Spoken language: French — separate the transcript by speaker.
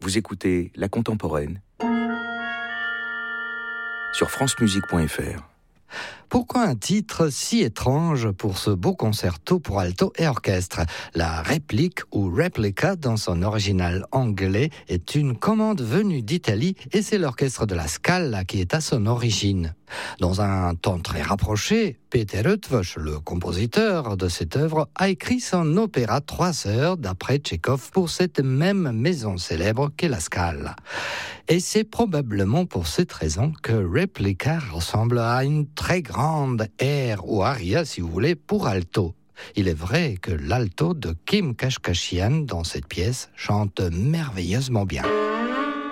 Speaker 1: Vous écoutez La Contemporaine sur francemusique.fr.
Speaker 2: Pourquoi un titre si étrange pour ce beau concerto pour alto et orchestre ? La réplique ou replica dans son original anglais est une commande venue d'Italie et c'est l'orchestre de la Scala qui est à son origine. Dans un temps très rapproché, Peter Eötvös, le compositeur de cette œuvre, a écrit son opéra 3 heures d'après Tchekhov pour cette même maison célèbre qu'est la Scala. Et c'est probablement pour cette raison que Replica ressemble à une très grande air ou aria, si vous voulez, pour alto. Il est vrai que l'alto de Kim Kashkashian dans cette pièce chante merveilleusement bien.